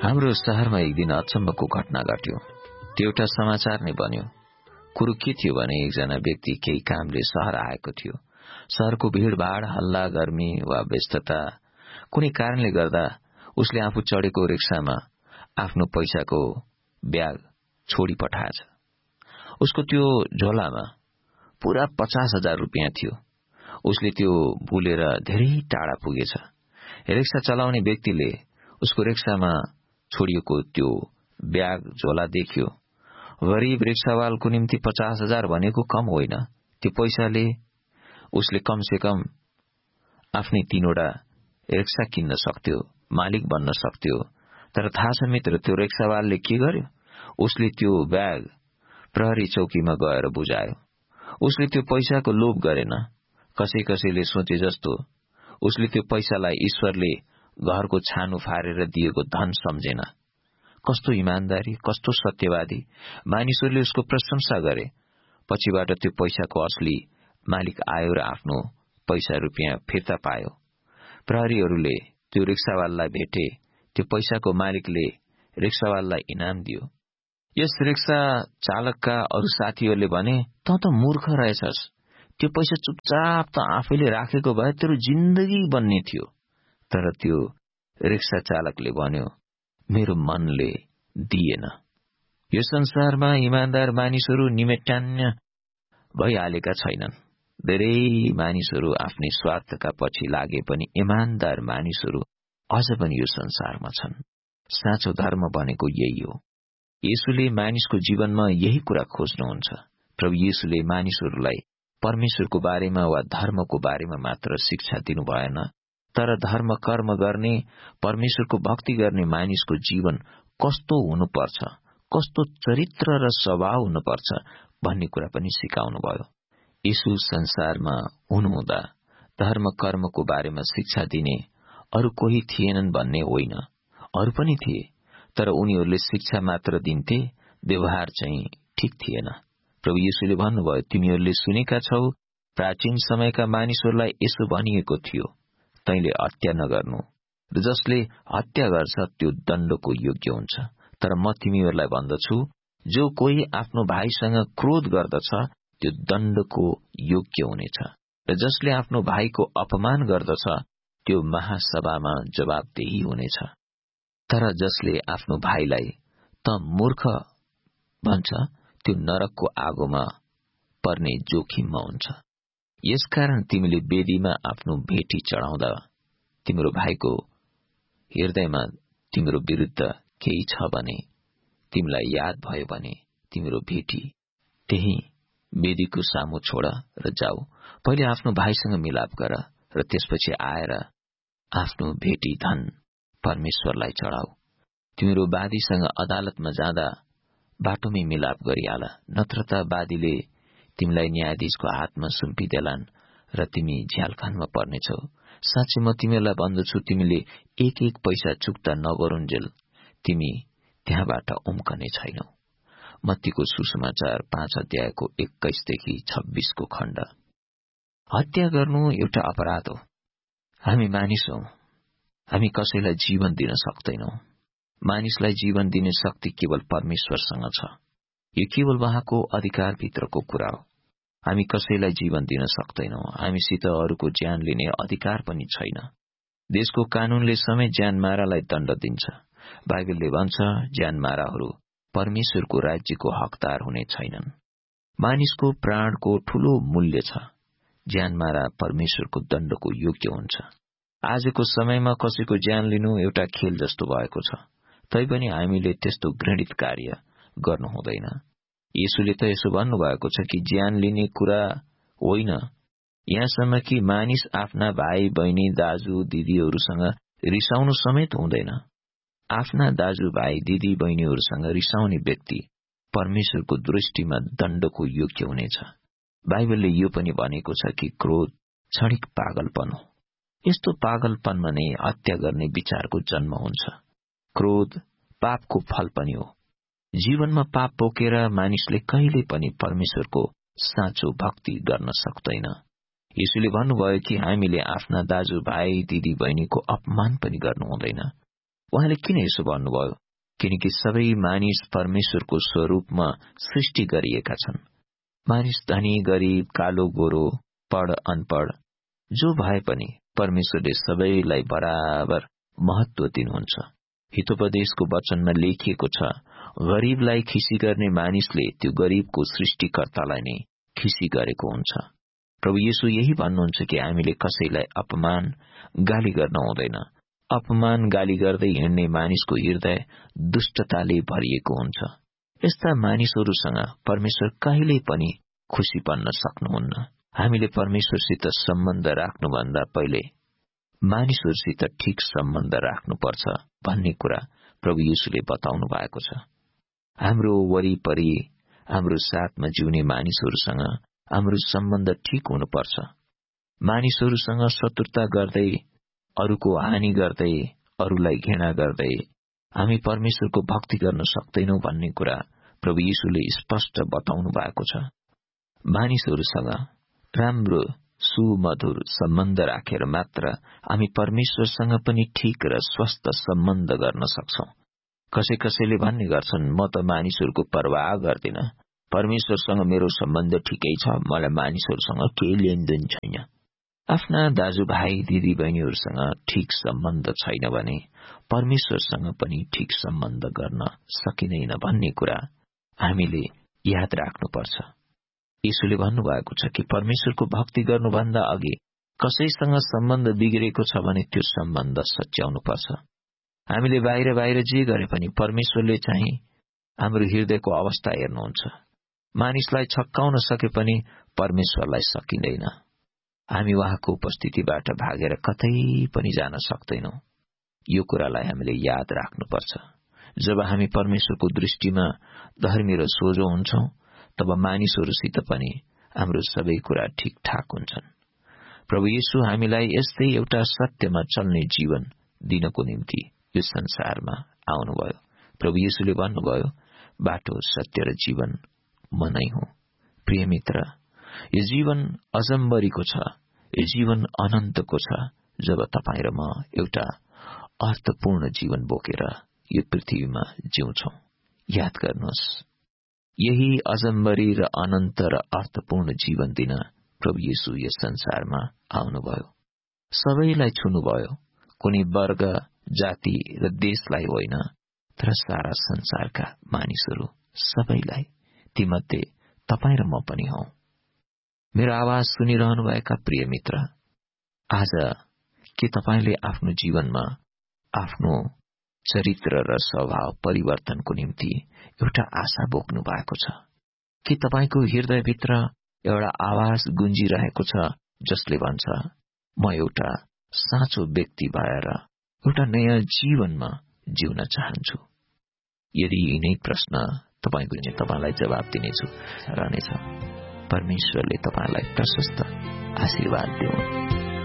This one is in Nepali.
हाम्रो शहरमा एक दिन अचम्मको घटना घट्यो। त्यो एउटा समाचार नै बन्यो। कुरो के थियो भने एकजना व्यक्ति केही कामले शहर आएको थियो। शहरको भीड़भाड़, हल्ला, गर्मी वा व्यस्तता कुनै कारणले गर्दा उसले आफू चढेको रिक्सामा आफ्नो पैसाको ब्याग छोडी पठाएछ। उसको त्यो झोलामा पूरा 50,000 रुपियाँ थियो। उसले त्यो भुलेर धेरै टाढा पुगेछ। रिक्सा चलाउने व्यक्तिले उसको रिक्सामा छोडिएको त्यो ब्याग झोला देख्यो। गरीब रिक्सावालको निम्ति 50,000 भनेको कम होइन। त्यो पैसाले उसले कमसे कम आफ्नै 3वटा रिक्सा किन्न सक्थ्यो, मालिक बन्न सक्थ्यो। तर थाहा छ मित्र, त्यो रिक्सावालले के गर्यो? उसले त्यो ब्याग प्रहरी चौकीमा गएर बुझायो। उसले त्यो पैसाको लोभ गरेन। कसैले सोचे जस्तो उसले त्यो पैसालाई ईश्वरले घरको छानो फारेर दिएको धन सम्झेन। कस्तो इमानदारी, कस्तो सत्यवादी। मानिसहरूले उसको प्रशंसा गरे। पछिबाट त्यो पैसाको असली मालिक आयो र आफ्नो पैसा रुपियाँ फिर्ता पायो। प्रहरीहरूले त्यो रिक्सावाललाई भेटे। त्यो पैसाको मालिकले रिक्सावाललाई इनाम दियो। यस रिक्सा चालकका अरू साथीहरूले भने, त मूर्ख रहेछस्। त्यो पैसा चुपचाप त आफैले राखेको भए तेरो जिन्दगी बन्ने थियो। तर त्यो रिक्सा चालकले भन्यो, मेरो मनले दिएन। यो संसारमा इमानदार मानिसहरू निमेटान्य भइहालेका छैनन्। धेरै मानिसहरू आफ्नै स्वार्थका पछि लागे पनि इमानदार मानिसहरू अझ पनि यो संसारमा छन्। साँचो धर्म भनेको यही हो। येशूले मानिसको जीवनमा यही कुरा खोज्नुहुन्छ। प्रभु येशूले मानिसहरूलाई परमेश्वरको बारेमा वा धर्मको बारेमा मात्र शिक्षा दिनु भएन, तर धर्म कर्म गर्ने, परमेश्वरको भक्ति गर्ने मानिसको जीवन कस्तो हुनुपर्छ, कस्तो चरित्र र स्वभाव हुनुपर्छ भन्ने कुरा पनि सिकाउनु भयो। येशू संसारमा हुनुहुँदा धर्म कर्मको बारेमा शिक्षा दिने अरू कोही थिएनन् भन्ने होइन, अरू पनि थिए। तर उनीहरूले शिक्षा मात्र दिन्थे, व्यवहार चाहिँ ठिक थिएन। प्रभु येशूले भन्नुभयो, तिमीहरूले सुनेका छौ, प्राचीन समयका मानिसहरूलाई यसो भनिएको थियो, तैले हत्या नगर्नु, र जसले हत्या गर्छ त्यो दण्डको योग्य हुन्छ। तर म तिमीहरूलाई भन्दछु, जो कोही आफ्नो भाइसँग क्रोध गर्दछ त्यो दण्डको योग्य हुनेछ, र जसले आफ्नो भाइको अपमान गर्दछ त्यो महासभामा जवाबदेही हुनेछ। तर जसले आफ्नो भाइलाई त मूर्ख भन्छ त्यो नरकको आगोमा पर्ने जोखिममा हुन्छ। यसकारण तिमीले वेदीमा आफ्नो भेटी चढाउँदा तिम्रो भाइको हृदयमा तिम्रो विरुद्ध केही छ भने तिमीलाई याद भयो भने तिम्रो भेटी त्यही वेदीको सामु छोड र जाऊ। पहिले आफ्नो भाइसँग मिलाप गर र त्यसपछि आएर आफ्नो भेटी धन परमेश्वरलाई चढाऊ। तिम्रो वादीसँग अदालतमा जाँदा बाटोमै मिलाप गरिहाल, नत्र त वादीले तिमीलाई न्यायाधीशको हातमा सुम्पिदेलान् र तिमी झ्यालखानमा पर्नेछौ। साँच्चै म तिमीलाई भन्दछु, तिमीले एक पैसा चुक्ता नगरुन्जेल तिमी त्यहाँबाट उम्कने छैनौ। मत्तीको सुसमाचार 5:21-26 खण्ड। हत्या गर्नु एउटा अपराध हो। हामी मानिस हौं, हामी कसैलाई जीवन दिन सक्दैनौं। मानिसलाई जीवन दिने शक्ति केवल परमेश्वरसँग छ। यो केवल उहाँको अधिकारभित्रको कुरा हो। हामी कसैलाई जीवन दिन सक्दैनौं। हामीसित अरूको ज्यान लिने अधिकार पनि छैन। देशको कानूनले समेत ज्यानमारालाई दण्ड दिन्छ। बाइबलले भन्छ, ज्यानमाराहरू परमेश्वरको राज्यको हकदार हुने छैनन्। मानिसको प्राणको ठूलो मूल्य छ। ज्यानमारा परमेश्वरको दण्डको योग्य हुन्छ। आजको समयमा कसैको ज्यान लिनु एउटा खेल जस्तो भएको छ। तैपनि हामीले त्यस्तो घृणित कार्य गर्नु हुँदैन। येशूले त यसो भन्नुभएको छ कि ज्यान लिने कुरा होइन, यहाँसम्म कि मानिस आफ्ना भाइ बहिनी दाजु दिदीहरूसँग रिसाउनु समेत हुँदैन। आफ्ना दाजु भाइ दिदी बहिनीहरूसँग रिसाउने व्यक्ति परमेश्वरको दृष्टिमा दण्डको योग्य हुनेछ। बाइबलले यो पनि भनेको छ कि क्रोध क्षणिक पागलपन हो। यस्तो पागलपनमा नै हत्या गर्ने विचारको जन्म हुन्छ। क्रोध पापको फल पनि हो। जीवनमा पाप बोकेर मानिसले कहिले पनि परमेश्वरको साँचो भक्ति गर्न सक्दैन। येशूले भन्नुभयो कि हामीले आफ्ना दाजु भाइ दिदी बहिनीको अपमान पनि गर्नु हुँदैन। उहाँले किन यसो भन्नुभयो? किनकि सबै मानिस परमेश्वरको स्वरूपमा सृष्टि गरिएका छन्। मानिस धनी गरिब, कालो गोरो, पढ अनपढ जो भए पनि परमेश्वरले सबैलाई बराबर महत्व दिनुहुन्छ। हितोपदेशको वचनमा लेखिएको छ, गरीबलाई खिसी गर्ने मानिसले त्यो गरीबको सृष्टिकर्तालाई नै खिसी गरेको हुन्छ। प्रभु येशू यही भन्नुहुन्छ कि हामीले कसैलाई अपमान गाली गर्न हुँदैन। अपमान गाली गर्दै हिँड्ने मानिसको हृदय दुष्टताले भरिएको हुन्छ। यस्ता मानिसहरूसँग परमेश्वर कहिल्यै पनि खुसी बन्न सक्नुहुन्न। हामीले परमेश्वरसित सम्बन्ध राख्नुभन्दा पहिले मानिसहरूसित ठिक सम्बन्ध राख्नुपर्छ भन्ने कुरा प्रभु येशूले बताउनु भएको छ। हाम्रो वरिपरि हाम्रो साथमा जिउने मानिसहरूसँग हाम्रो सम्बन्ध ठिक हुनुपर्छ। मानिसहरूसँग शत्रुता गर्दै, अरूको हानि गर्दै, अरूलाई घृणा गर्दै हामी परमेश्वरको भक्ति गर्न सक्दैनौं भन्ने कुरा प्रभु येशूले स्पष्ट बताउनु भएको छ। मानिसहरूसँग राम्रो सुमधुर सम्बन्ध राखेर मात्र हामी परमेश्वरसँग पनि ठिक र स्वस्थ सम्बन्ध गर्न सक्छौं। कसैले भन्ने गर्छन्, म त मानिसहरूको परवाह गर्दिन, परमेश्वरसँग मेरो सम्बन्ध ठिकै छ, मलाई मानिसहरूसँग केही लेनदेन छैन। आफ्ना दाजुभाइ दिदी बहिनीहरूसँग ठिक सम्बन्ध छैन भने परमेश्वरसँग पनि ठिक सम्बन्ध गर्न सकिँदैन भन्ने कुरा हामीले याद राख्नुपर्छ। येशूले भन्नुभएको छ कि परमेश्वरको भक्ति गर्नुभन्दा अघि कसैसँग सम्बन्ध बिग्रेको छ भने त्यो सम्बन्ध सच्याउनुपर्छ। हामीले बाहिर जे गरे पनि परमेश्वरले चाहिँ हाम्रो हृदयको अवस्था हेर्नुहुन्छ। मानिसलाई छक्काउन सके पनि परमेश्वरलाई सकिँदैन। हामी उहाँको उपस्थितिबाट भागेर कतै पनि जान सक्दैनौं। यो कुरालाई हामीले याद राख्नुपर्छ। जब हामी परमेश्वरको दृष्टिमा धर्मी र सोझो हुन्छौं, तब मानिसहरूसित पनि हाम्रो सबै कुरा ठिकठाक हुन्छन्। प्रभु येशू हामीलाई यस्तै एउटा सत्यमा चल्ने जीवन दिनको निम्ति यो संसारमा आउनुभयो। प्रभु येशूले भन्नुभयो, बाटो, सत्य र जीवन म नै हुँ। प्रिय मित्र, यो जीवन अजम्बरीको छ, यो जीवन अनन्तको छ। जब तपाईँ र म एउटा अर्थपूर्ण जीवन बोकेर यो पृथ्वीमा जिउँछौं। याद गर्नुहोस्, यही अजम्बरी र अनन्त र अर्थपूर्ण जीवन दिन प्रभु येशू यस संसारमा आउनुभयो। सबैलाई छुनुभयो, कुनै वर्ग, जाति र देशलाई होइन, तर सारा संसारका मानिसहरू सबैलाई। तीमध्ये तपाईँ र म पनि हौ। मेरो आवाज सुनिरहनुभएका प्रिय मित्र, आज के तपाईले आफ्नो जीवनमा आफ्नो चरित्र र स्वभाव परिवर्तनको निम्ति एउटा आशा बोक्नु भएको छ? के तपाईको हृदयभित्र एउटा आवाज गुन्जिरहेको छ जसले भन्छ, म एउटा साँचो व्यक्ति भएर एउटा नयाँ जीवनमा जिउन चाहन्छु? यदि यिनै प्रश्न तपाईको चाहिँ तपाईलाई जवाब दिनेछु रहनेछ। परमेश्वरले तपाईलाई प्रशस्त आशीर्वाद दिउन्।